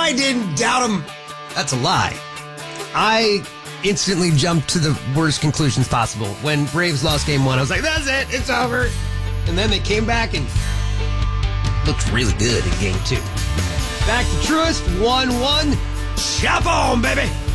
I didn't doubt him. That's a lie. I instantly jumped to the worst conclusions possible. When Braves lost game 1, I was like, that's it. It's over. And then they came back and looked really good in game 2. Back to Truist, 1-1. Chop on, baby.